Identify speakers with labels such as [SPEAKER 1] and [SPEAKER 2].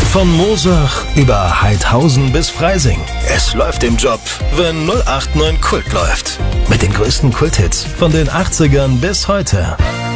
[SPEAKER 1] Von Moosach über Heidhausen bis Freising. Es läuft im Job, wenn 089 Kult läuft. Mit den größten Kulthits von den 80ern bis heute.